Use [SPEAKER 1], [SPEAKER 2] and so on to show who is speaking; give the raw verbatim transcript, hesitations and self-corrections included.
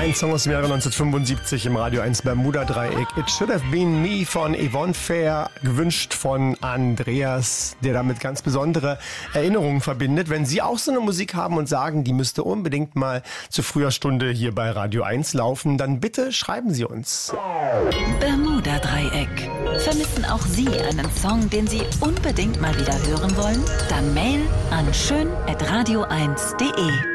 [SPEAKER 1] Ein Song aus dem Jahre neunzehnhundertfünfundsiebzig im Radio eins Bermuda-Dreieck. It Should Have Been Me von Yvonne Fair, gewünscht von Andreas, der damit ganz besondere Erinnerungen verbindet. Wenn Sie auch so eine Musik haben und sagen, die müsste unbedingt mal zu früher Stunde hier bei Radio eins laufen, dann bitte schreiben Sie uns.
[SPEAKER 2] Bermuda-Dreieck. Vermissen auch Sie einen Song, den Sie unbedingt mal wieder hören wollen? Dann Mail an schön at radio eins punkt de.